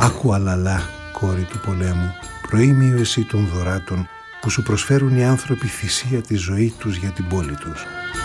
Άκου αλαλά, κόρη του πολέμου, προήμιο εσύ των δωράτων που σου προσφέρουν οι άνθρωποι θυσία τη ζωή τους για την πόλη τους.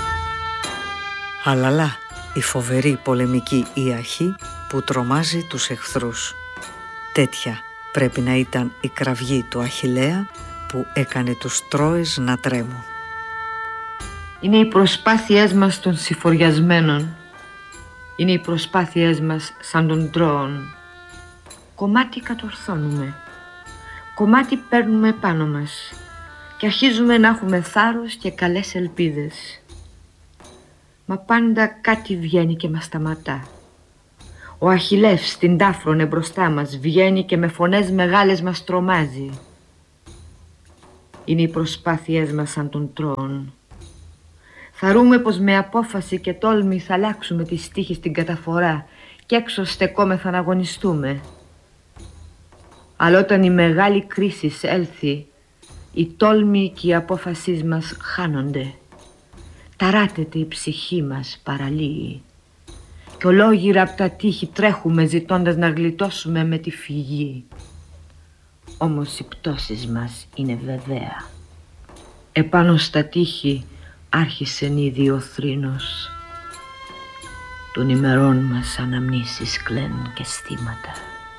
Αλαλά, η φοβερή πολεμική ιαχή που τρομάζει τους εχθρούς. Τέτοια πρέπει να ήταν η κραυγή του Αχιλλέα που έκανε τους Τρόες να τρέμουν. Είναι οι προσπάθειές μας των συφοριασμένων. Είναι οι προσπάθειές μας σαν των Τρώων. Κομμάτι κατορθώνουμε. Κομμάτι παίρνουμε πάνω μας. Και αρχίζουμε να έχουμε θάρρος και καλές ελπίδες. Μα πάντα κάτι βγαίνει και μας σταματά. Ο Αχιλλεύς στην τάφρονε μπροστά μας βγαίνει και με φωνές μεγάλες μας τρομάζει. Είναι οι προσπάθειές μας σαν των Τρώων. Θαρούμε πως με απόφαση και τόλμη θα αλλάξουμε τις τύχες στην καταφορά και έξω στεκόμεθα να αγωνιστούμε. Αλλά όταν η μεγάλη κρίση έλθει, η τόλμη και η απόφασή μας χάνονται. Ταράτεται η ψυχή μας παραλύει και ολόγυρα από τα τείχη τρέχουμε ζητώντας να γλιτώσουμε με τη φυγή. Όμως οι πτώσεις μας είναι βεβαία. Επάνω στα τείχη άρχισεν ήδη ο θρήνος. Των ημερών μας αναμνήσεις κλαίνουν και στήματα.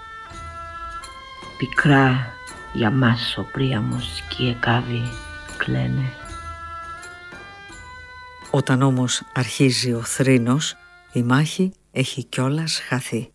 Πικρά για μας ο Πρίαμος και η Εκάβη κλαίνε. Όταν όμως αρχίζει ο θρήνος, η μάχη έχει κιόλας χαθεί.